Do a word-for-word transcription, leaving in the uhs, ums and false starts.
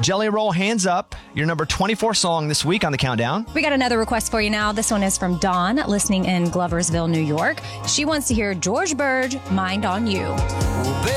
Jelly Roll, Hands Up, your number twenty-four song this week on the countdown. We got another request for you now. This one is from Dawn, listening in Gloversville, New York. She wants to hear George Burge, Mind on You.